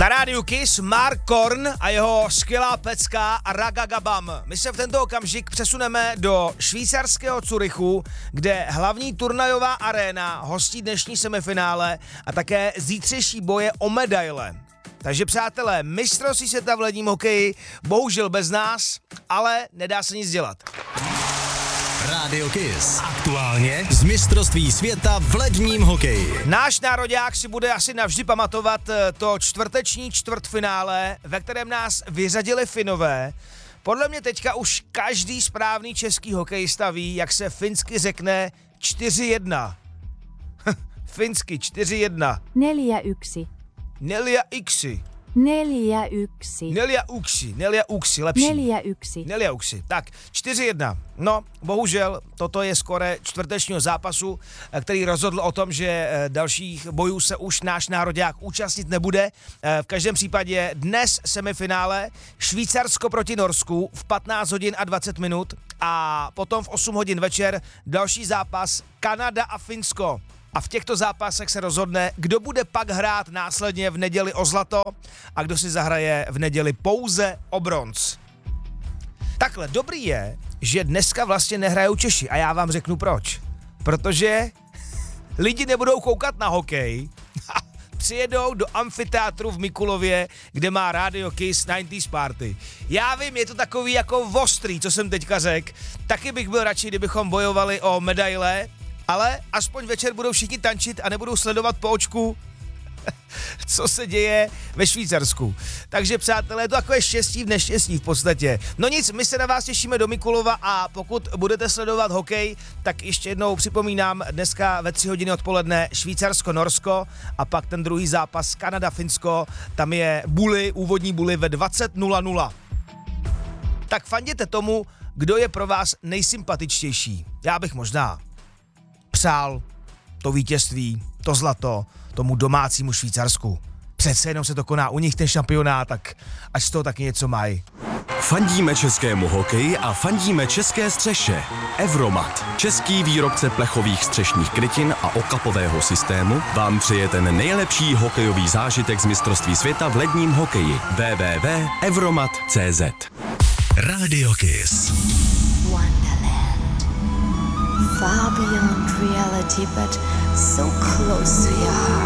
Na rádiu Kiss Mark Korn a jeho skvělá pecka Ragagabam. My se v tento okamžik přesuneme do švýcarského Curychu, kde hlavní turnajová aréna hostí dnešní semifinále a také zítřejší boje o medaile. Takže přátelé, mistrovství světa v ledním hokeji bohužel bez nás, ale nedá se nic dělat. Rádio Kiss. Aktuálně z mistrovství světa v ledním hokeji. Náš nároďák si bude asi navždy pamatovat to čtvrteční čtvrtfinále, ve kterém nás vyřadili Finové. Podle mě teďka už každý správný český hokejista ví, jak se finsky řekne 4-1. Finsky 4-1. 4-1. Nelia Yksi. 4-1. Nelia Uksi, lepší. 4-1. Nelia Uksi. Tak, 4-1. No, bohužel, toto je skóre čtvrtečního zápasu, který rozhodl o tom, že dalších bojů se už náš nároďák účastnit nebude. V každém případě dnes semifinále Švýcarsko proti Norsku v 15 hodin a 20 minut a potom v 8 hodin večer další zápas Kanada a Finsko. A v těchto zápasech se rozhodne, kdo bude pak hrát následně v neděli o zlato a kdo si zahraje v neděli pouze o bronz. Takhle, dobrý je, že dneska vlastně nehrajou Češi a já vám řeknu proč. Protože lidi nebudou koukat na hokej, přijedou do amfiteátru v Mikulově, kde má Radio Kiss 90s Party. Já vím, je to takový jako ostrý, co jsem teďka řekl, taky bych byl radši, kdybychom bojovali o medaile, ale aspoň večer budou všichni tančit a nebudou sledovat po očku, co se děje ve Švýcarsku. Takže přátelé, je to takové štěstí v neštěstí v podstatě. No nic, my se na vás těšíme do Mikulova a pokud budete sledovat hokej, tak ještě jednou připomínám, dneska ve 3 hodiny odpoledne Švýcarsko-Norsko a pak ten druhý zápas Kanada-Finsko, tam je úvodní buly ve 20:00. Tak fanděte tomu, kdo je pro vás nejsympatičtější. Já bych možná přál to vítězství, to zlato, tomu domácímu Švýcarsku. Přece jenom se to koná u nich ten šampionát, tak až z toho taky něco mají. Fandíme českému hokeji a fandíme české střeše. Evromat, český výrobce plechových střešních krytin a okapového systému, vám přeje ten nejlepší hokejový zážitek z mistrovství světa v ledním hokeji. www.evromat.cz. Radio Kiss. Far beyond reality, but so close to your heart.